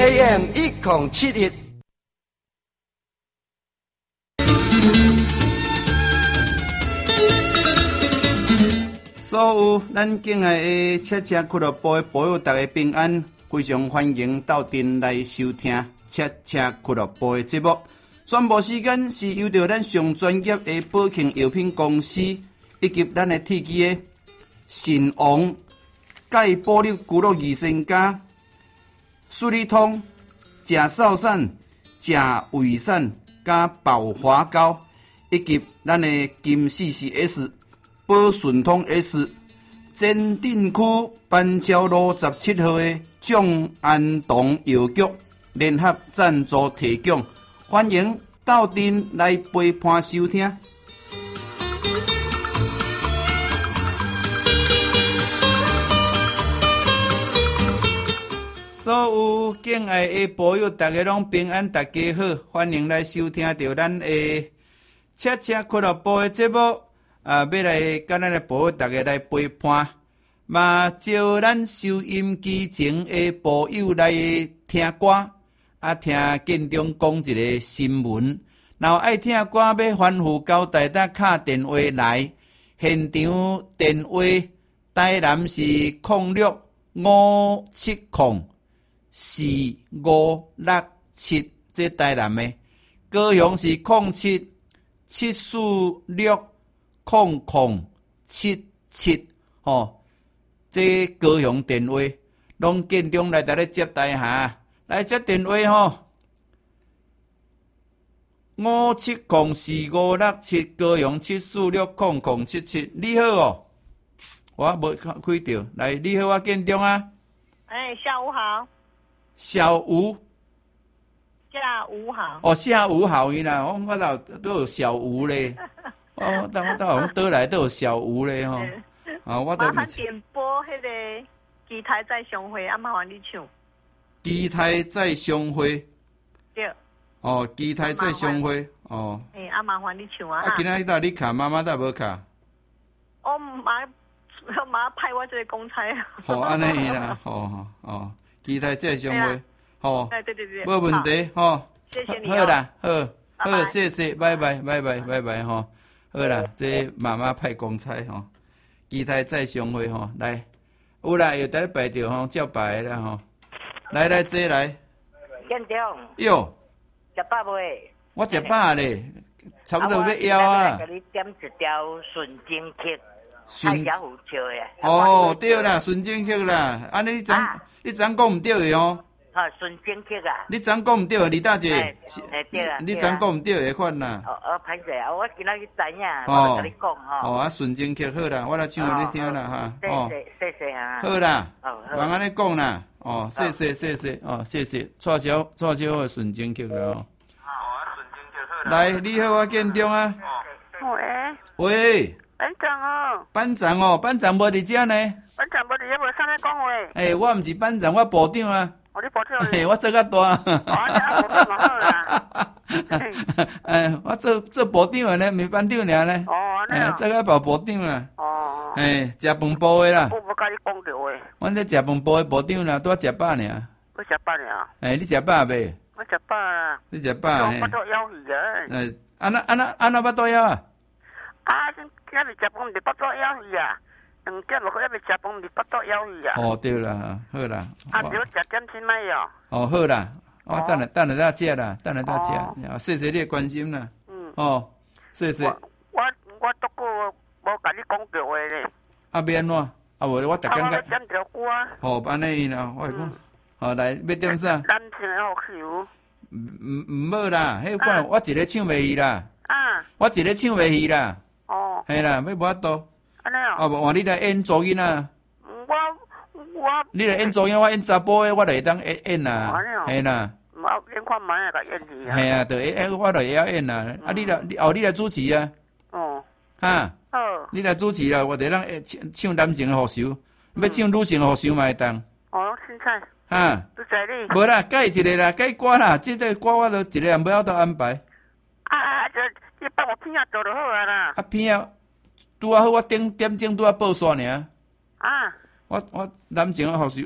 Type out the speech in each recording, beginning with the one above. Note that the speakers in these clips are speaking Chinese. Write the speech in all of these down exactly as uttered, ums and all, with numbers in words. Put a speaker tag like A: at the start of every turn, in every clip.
A: A M 一零七一。所有咱敬爱的车车俱乐部的朋友，大家平安，非常欢迎到店来收听车车俱乐部的节目。宣布时间是由着咱上专业的保庆药品公司以及咱的铁机的神王钙保粒骨肉益生加、舒利通、甲少散、甲胃散加保华膏，以及咱的金 C C S。保顺通 S 前镇区板桥路十七号的众安堂药局联合赞助提供，欢迎到店来陪伴收听。所有敬爱的朋友，大家拢平安，大家好，欢迎来收听到咱的车车俱乐部的节目。啊，要来跟咱的朋友大家来陪伴，嘛招咱收音机前的朋友来听歌，啊听建中讲一个新闻，然后爱听歌要反复交代，咱敲电话来，现场电话台南是零六五七零四五六七，这台南的，高雄是零七七四六。空空七七吼，这高雄电话，拢建中来甲咧接待下，来接电话吼，五七零四五六七，高雄七四六空空七七，你好哦，我无开着，来你好啊，建中啊，
B: 哎，下午好，
A: 小吴，
B: 下午好，
A: 哦，下午好伊啦，我我老都有小吴咧。哦，但我倒好像倒来都有小吴咧吼，啊，我都
B: 麻烦点播迄个期待再相会，啊，麻烦你唱。
A: 期待再相会。
B: 对。
A: 哦，期待再相会。哦。
B: 诶，啊，麻烦你唱啊。
A: 啊，今仔日到你卡，妈妈倒无卡。
B: 我马马派我这个公差。
A: 好，安尼伊啦，好好哦，期待再相会。好。
B: 哎，对对对。
A: 无问题，吼。
B: 谢谢你。
A: 好啦，好，好，谢谢，拜拜，拜拜，拜拜，吼。好啦，这妈妈派公差吼，期待再相会吼，来，有啦，有得排着吼，照排啦吼，来来坐来。
C: 建中。
A: 哟。
C: 食饱未？
A: 我食饱咧，差不多要枵啊。
C: 我给你点一条纯正曲，
A: 纯
C: 太小虎笑的。
A: 哦，对啦，纯正曲啦，安尼你怎你怎讲唔对的哦？
C: 哈，纯正曲啊！
A: 你怎讲唔对的？李大姐，
C: 哎对啊，
A: 你怎讲唔对的款啦？
C: 哦哦，歹势啊！我今仔日知影，我甲你讲吼。
A: 哦啊，纯正曲好啦，我来唱互你听啦哈。
C: 哦，谢谢谢谢哈。
A: 好啦，
C: 哦好。
A: 别安尼讲啦，哦，谢谢谢谢哦，谢谢，蔡小蔡小的纯正曲啦哦。
D: 好啊，纯正曲好啦。
A: 来，你好啊，建中啊。
B: 喂。
A: 喂。
B: 班长哦。
A: 班长哦，班长无伫遮呢。
B: 班长无伫遮，无啥咧讲话。
A: 诶，我毋是班长，我部长啊。
B: 哦，你部长。
A: 嘿，我做较大。
B: 哦，啊，部长嘛好啦。
A: 哎，我做做部长的呢，没班长尔呢。
B: 哦，安尼
A: 哎，做个部部长啦。
B: 哦。
A: 哎，食饭部的啦。
B: 我无甲你讲着话。
A: 阮这食饭部的部长啦，拄仔食饱尔。
B: 我食饱了。
A: 哎，你食饱未？
B: 我食饱啦。
A: 你食饱嘿。
B: 我肚枵去啊。
A: 哎，安那安那安那巴肚枵啊？
B: 啊，今日食饭毋是巴肚枵去啊。两点落去，还未食饭，毋是巴肚枵去啊。
A: 哦，对啦，好啦。
B: 啊，对，食点心奶哦。
A: 哦，好啦，我等下等下再食啦，等下再食。谢谢你的关心啦。
B: 嗯。
A: 哦，谢谢。
B: 我我都过无甲你讲着话咧。
A: 啊，要安怎？啊，无我逐工甲。
B: 点条歌。
A: 哦，安尼啦，我讲。好来，要点啥？
B: 男性的福寿。
A: 唔唔唔好啦，迄款我一个唱袂去啦。
B: 啊。
A: 我一个唱袂去啦。
B: 哦。
A: 系啦，要无法度。
B: 安尼哦。
A: 啊，无换你来演查囡仔。
B: 我我。
A: 你来演查囡仔，我演查甫的，我就会当演演啦。系啦。
B: 冇演看买啊，甲演去啊。
A: 系啊，就演我就会晓演啦。啊，你来，哦，你来主持啊。
B: 哦。
A: 哈。
B: 好。
A: 你来主持啦，我就当唱唱男性的福寿，要唱女性的福寿嘛会当。
B: 哦，凊彩。
A: 哈。
B: 都在你。
A: 无啦，改一个啦，改歌啦，即个歌我都一个人不晓得安排。
B: 啊啊，就你帮我片仔做就好啊啦。
A: 啊片仔。拄啊好，我点点钟拄啊报煞尔。
B: 啊！
A: 我我男性的服饰拄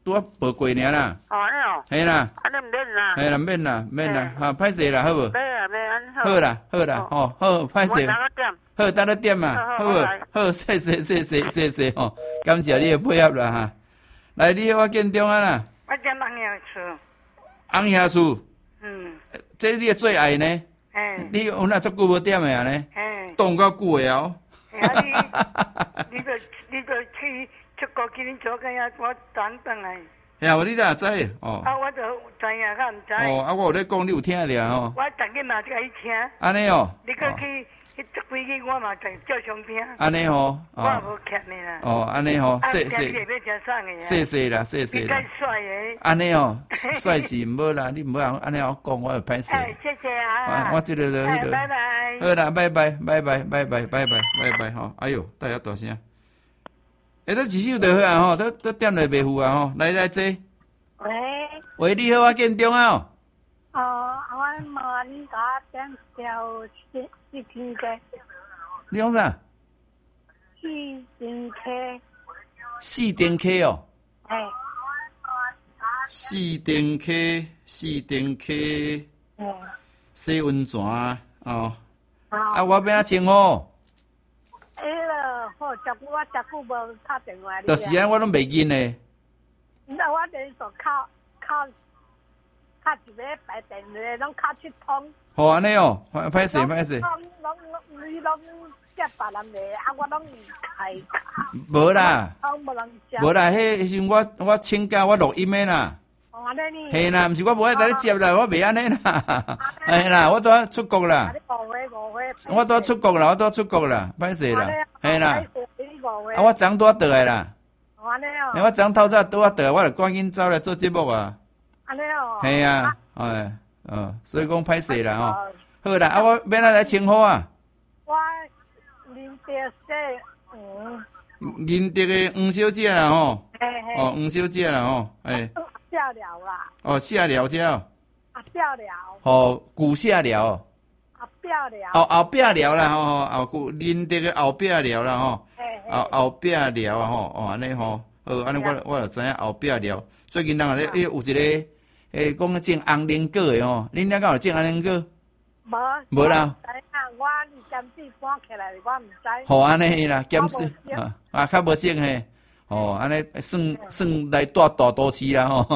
A: 拄啊报过尔啦。
B: 哦，安尼哦。
A: 嘿啦。
B: 安尼毋免啦。
A: 嘿啦，免啦，免啦，哈，歹势啦，好无？
B: 免啊，免安好。
A: 好啦，好啦，哦，好，歹势。好，等下点嘛，好无？好，谢谢，谢谢，谢谢吼，感谢你的配合啦哈。来，你我见中啊啦。
E: 我见翁兄厝。
A: 翁兄厝。
E: 嗯。
A: 这你的最爱呢？
E: 嘿。
A: 你有哪足久无点的啊呢？
E: 嘿。冻
A: 到久的哦。
E: 啊你，你就你就去出国去恁做个呀，我等等来。
A: 呀，我你哪知哦？
E: 啊，我就知影，较毋知。
A: 哦，啊，我有咧讲，你有听着吼？
E: 我逐日嘛就爱听。
A: 安尼哦。
E: 你搁去去十几日，我嘛就照常听。
A: 安尼吼。
E: 我也无欠你啦。
A: 哦，安尼吼，谢谢。谢谢啦，谢谢啦。
E: 你介帅诶。
A: 安尼哦，帅是毋好啦，你毋好安尼我讲，我就歹势。
E: 哎，谢谢啊。
A: 我即个就迄个。
E: 拜拜。
A: 好啦，拜拜，拜拜，拜拜，拜拜，拜拜吼！哎哟，大家大声。哎，这一首就好啊吼，都都点来袂赴啊吼，来来坐。
F: 喂。
A: 喂，你好，我建中啊。
F: 哦，我问你甲点条四四天的。
A: 你讲啥？
F: 四丁 K。
A: 四丁 K 哦。
F: 哎。
A: 四丁 K， 四丁 K。
F: 嗯。
A: 洗温泉哦。啊，我要哪称呼？
F: 哎咯，好，食久我食久无打电话。
A: 就是安，我拢袂记呢。
F: 那我连续敲敲敲一个白电话，拢敲七通。
A: 好安尼哦，歹势歹势。
F: 拢拢拢你拢接别人的，啊我拢唔开。
A: 无啦。
F: 拢无人接。
A: 无啦，迄时我我请假我录音的啦。
F: 哦，安尼呢？
A: 嘿啦，毋是我无爱甲你接啦，我袂安尼啦。嘿啦，我拄出国啦。我拄出国啦，我拄出国啦，歹势啦，嘿啦。啊，我昨拄倒来啦。
F: 安尼哦。
A: 哎，我昨透早拄啊倒来，我就赶紧走来做节目啊。
F: 安尼哦。
A: 嘿啊，哎，哦，所以讲歹势啦吼。好啦，啊，我要哪来称呼啊？
F: 我林德小黄。
A: 林德的黄小姐啦吼。
F: 嘿嘿。
A: 哦，黄小姐啦吼，哎。
F: 下寮啦。
A: 哦，下寮只哦。
F: 啊，下寮。
A: 哦，古下寮。
F: 后壁寮。
A: 后后壁寮啦吼，后后林德的后壁寮啦吼。后后壁寮啊吼，哦安尼吼，好安尼我我就知影后壁寮。最近人咧诶有一个诶讲种红菱果诶吼，恁遐敢有种红菱果？
F: 无。
A: 无啦。
F: 知影我兼职搬起来，我毋知。
A: 好安尼啦，兼职啊啊，较无种嘿。哦，安尼算算来住大都市啦吼。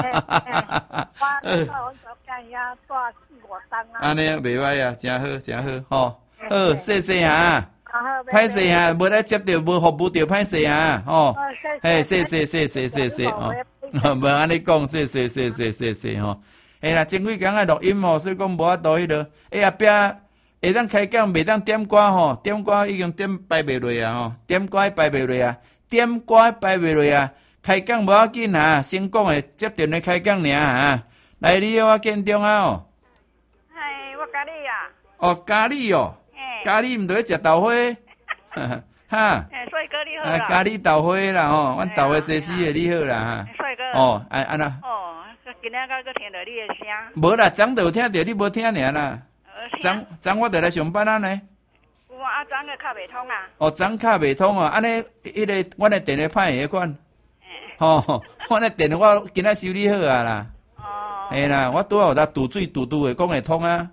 A: 安尼袂歹啊，真好真好吼。好，谢谢啊。歹势啊，无来接到，无服务到，歹势啊，吼。嘿，谢谢谢谢谢谢哦。无安尼讲，谢谢谢谢谢谢吼。嘿啦，前几工啊录音吼，所以讲无法度迄落。哎后壁会当开讲，袂当点歌吼，点歌已经点排袂落啊吼，点歌排袂落啊。点歌排袂落啊，开讲无要紧啊，先讲诶，接电话开讲尔啊。来，你我见中啊哦。
F: 嘿，我咖喱啊。
A: 哦，咖喱哦。咖喱毋着去食豆花。哈。
F: 诶，帅哥你好啦。
A: 咖喱豆花啦吼，阮豆花西施诶你好啦哈。
F: 帅哥。
A: 哦，安安那。
F: 哦，今仔个佫听到你诶声。
A: 无啦，昨着有听着，你无听尔啦。昨昨我着来上班啊呢。
F: 啊，昨个卡袂通啊！
A: 哦，昨卡袂通哦，安尼迄个阮的电话歹迄款，吼，阮的电话今仔修理好啊啦。哦。嘿啦，我拄好有搭堵水堵堵的，讲会通啊。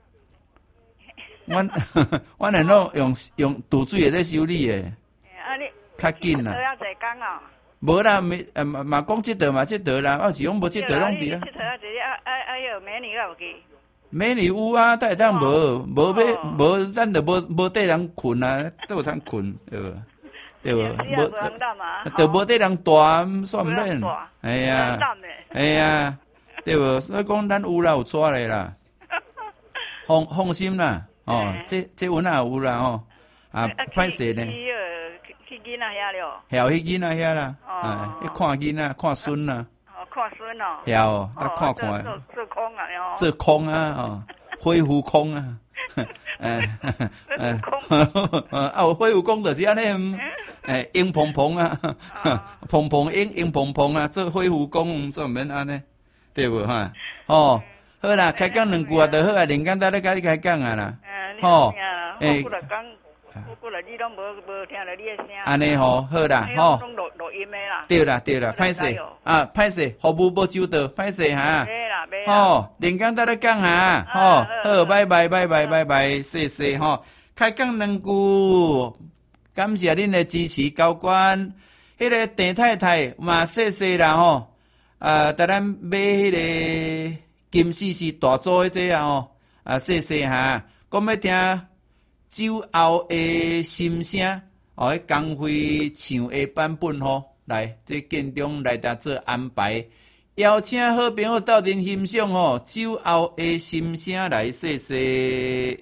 A: 阮阮很多用用堵水的在修理的。啊你。较紧啦。
F: 要坐工哦。
A: 无啦，没呃嘛嘛讲即道嘛即道啦，我是讲无即道拢伫啦。
F: 即道啊，就是啊啊啊有美女有去。
A: 美女有啊，但会当无无要无，咱着无无缀人困啊，都有通困，对无？对无？无，着无缀人大，算毋免。哎呀，哎呀，对无？所以讲咱有啦，有带咧啦，放放心啦，哦，这这阮也有啦吼，啊，歹势呢。
F: 去囡仔遐了。
A: 晓去囡仔遐啦，啊，去看囡仔，看孙啦。
F: 看孙哦，
A: 晓，啊看看，
F: 做做空啊哟，
A: 做空啊，哦，恢复空啊，诶，诶，啊有恢复空就是安尼，诶，硬蓬蓬啊，蓬蓬硬硬蓬蓬啊，做恢复空做毋免安尼，对无哈？哦，好啦，开讲两句啊，就好啊，连讲在咧甲你开讲啊啦，
F: 吼，诶，
E: 我过来你拢无无听到你的声。
A: 安尼吼，好啦，吼。
E: 拢录录音的啦。
A: 对啦对啦，歹势啊，歹势，服务无周到，歹势哈。
E: 没啦没啦。
A: 吼，连讲得咧讲哈，吼，好，拜拜拜拜拜拜，谢谢吼。开讲两句，感谢恁的支持，高官。迄个郑太太嘛，谢谢啦吼。啊，带咱买迄个金丝是大组的这啊吼，啊，谢谢哈。讲要听酒后的心声，哦，迄光辉唱的版本吼，来，这建中来搭做安排。邀请好朋友到阵欣赏吼，酒后的心声来谢谢。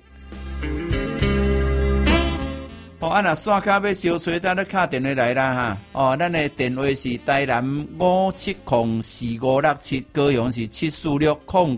A: 哦，啊若线卡要烧吹，咱咧敲电话来啦哈。哦，咱的电话是台南五七零四五六七，高雄是七四六零